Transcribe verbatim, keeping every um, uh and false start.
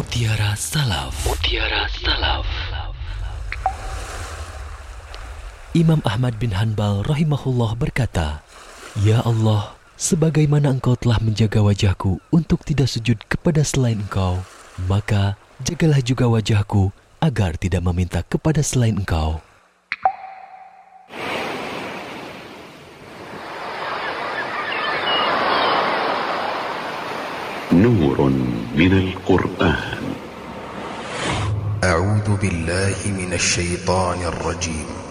Mutiara Salaf. Mutiara Salaf. Imam Ahmad bin Hanbal rahimahullah berkata, "Ya Allah, sebagaimana Engkau telah menjaga wajahku untuk tidak sujud kepada selain Engkau, maka jagalah juga wajahku agar tidak meminta kepada selain Engkau." نور من القرآن. أعوذ بالله من الشيطان الرجيم.